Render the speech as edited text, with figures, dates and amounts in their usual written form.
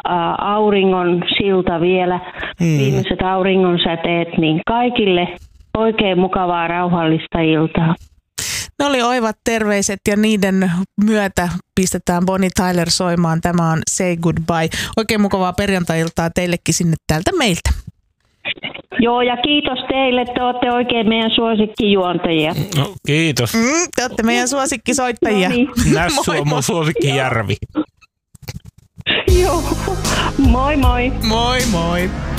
auringon silta vielä, viimeiset auringon säteet, niin kaikille oikein mukavaa rauhallista iltaa. Ne oli oivat terveiset ja niiden myötä pistetään Bonnie Tyler soimaan. Tämä on Say Goodbye. Oikein mukavaa perjantai-iltaa teillekin sinne täältä meiltä. Joo, ja kiitos teille. Te olette oikein meidän suosikkijuontajia. No, kiitos. Te olette meidän suosikkisoittajia. No niin. Nässy on mun suosikkijärvi. Joo, moi moi. Moi moi.